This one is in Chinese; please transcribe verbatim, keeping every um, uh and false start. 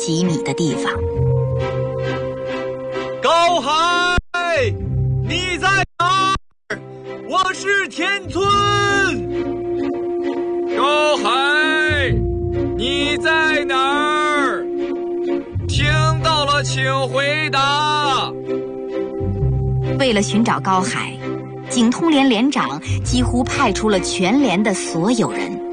几米的地方。 高海，你在哪儿？我是田村。 高海，你在哪儿？听到了请回答。 为了寻找高海，警通连连长几乎派出了全连的所有人。